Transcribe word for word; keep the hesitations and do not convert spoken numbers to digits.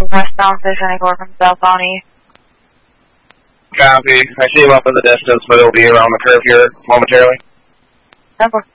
westbound Vision Igor from southbound east. Copy. I see him up in the distance, but he'll be around the curve here momentarily. Number